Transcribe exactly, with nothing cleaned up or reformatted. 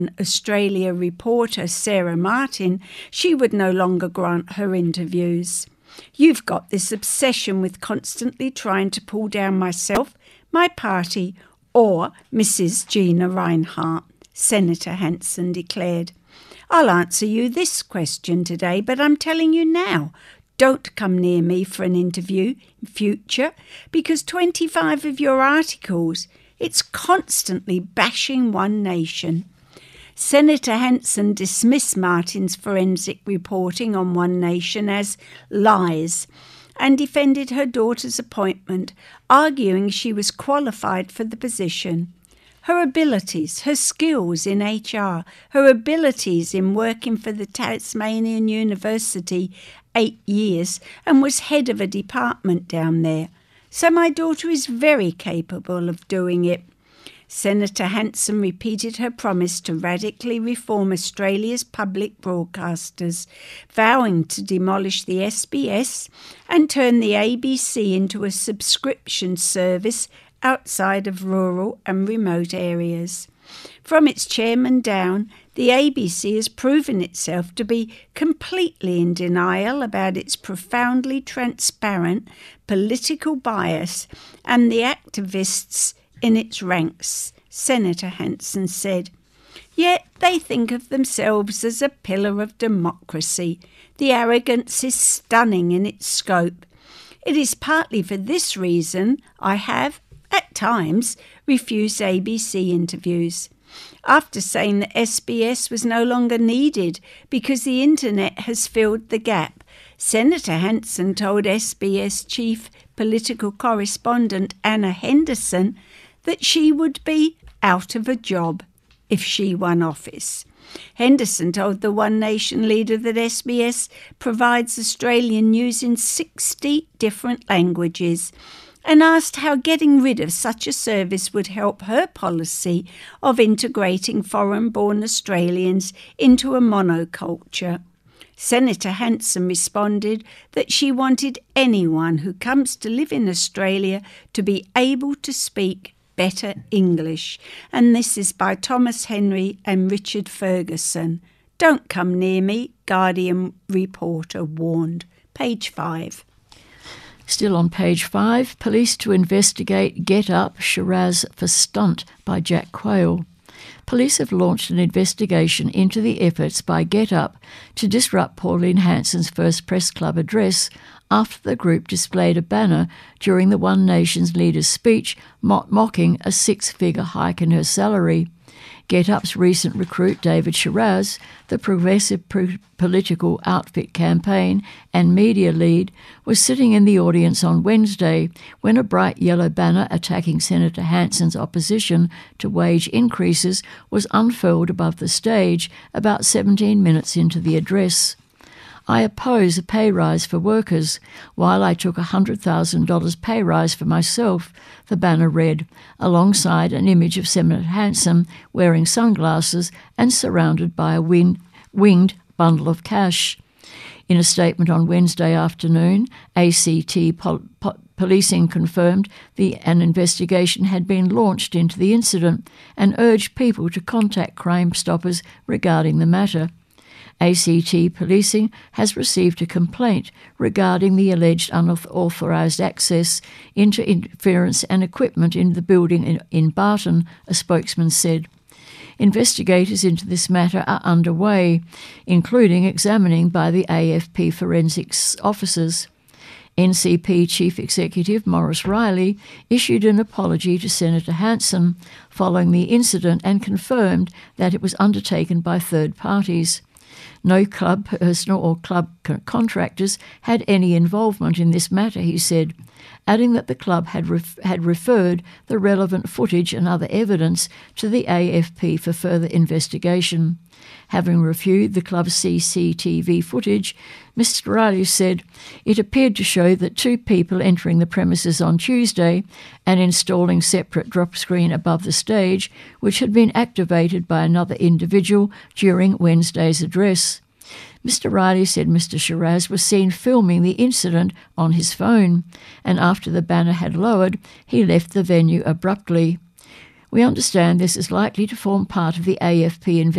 Australia reporter Sarah Martin she would no longer grant her interviews. "You've got this obsession with constantly trying to pull down myself, my party, or Missus Gina Rinehart," Senator Hanson declared. "I'll answer you this question today, but I'm telling you now, don't come near me for an interview in future, because twenty-five of your articles, it's constantly bashing one nation." Senator Hanson dismissed Martin's forensic reporting on One Nation as lies and defended her daughter's appointment, arguing she was qualified for the position. Her abilities, her skills in H R, her abilities in working for the Tasmanian University eight years and was head of a department down there. So my daughter is very capable of doing it. Senator Hanson repeated her promise to radically reform Australia's public broadcasters, vowing to demolish the S B S and turn the A B C into a subscription service outside of rural and remote areas. From its chairman down, the A B C has proven itself to be completely in denial about its profoundly transparent political bias and the activists in its ranks, Senator Hanson said. Yet they think of themselves as a pillar of democracy. The arrogance is stunning in its scope. It is partly for this reason I have, at times, refused A B C interviews. After saying that S B S was no longer needed because the internet has filled the gap, Senator Hanson told S B S chief political correspondent Anna Henderson that she would be out of a job if she won office. Henderson told the One Nation leader that S B S provides Australian news in sixty different languages and asked how getting rid of such a service would help her policy of integrating foreign-born Australians into a monoculture. Senator Hanson responded that she wanted anyone who comes to live in Australia to be able to speak better English, and this is by Thomas Henry and Richard Ferguson. "Don't come near me," Guardian reporter warned. Page five. Still on page five, police to investigate Get Up, Shiraz for stunt by Jack Quayle. Police have launched an investigation into the efforts by Get Up to disrupt Pauline Hanson's first press club address after the group displayed a banner during the One Nation's leader's speech mo- mocking a six-figure hike in her salary. Get Up's recent recruit, David Shiraz, the progressive pro- political outfit campaign and media lead, was sitting in the audience on Wednesday when a bright yellow banner attacking Senator Hanson's opposition to wage increases was unfurled above the stage about seventeen minutes into the address. "I oppose a pay rise for workers, while I took a one hundred thousand dollars pay rise for myself," the banner read, alongside an image of Senator Hanson wearing sunglasses and surrounded by a wing- winged bundle of cash. In a statement on Wednesday afternoon, A C T pol- po- Policing confirmed the, an investigation had been launched into the incident and urged people to contact Crime Stoppers regarding the matter. A C T Policing has received a complaint regarding the alleged unauthorised access into interference and equipment in the building in, in Barton, a spokesman said. Investigators into this matter are underway, including examining by the A F P forensics officers. N C P Chief Executive Maurice Riley issued an apology to Senator Hanson following the incident and confirmed that it was undertaken by third parties. No club personnel or club contractors had any involvement in this matter, he said, adding that the club had ref- had referred the relevant footage and other evidence to the A F P for further investigation. Having reviewed the club's C C T V footage, Mister Riley said it appeared to show that two people entering the premises on Tuesday and installing separate drop screen above the stage, which had been activated by another individual during Wednesday's address. Mister Riley said Mister Shiraz was seen filming the incident on his phone, and after the banner had lowered, he left the venue abruptly. We understand this is likely to form part of the A F P investigation.